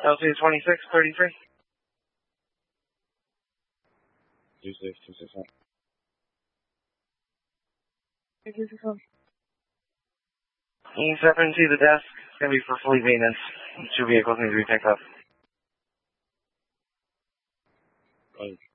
LC 2633. 26261. E7 to the desk. It's going to be for fleet maintenance. 2 vehicles need to be picked up. Right.